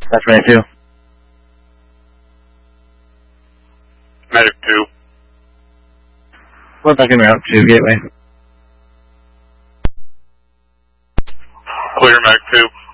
That's Medic 2. Medic 2. We're back in route to Gateway. Clear, Medic 2.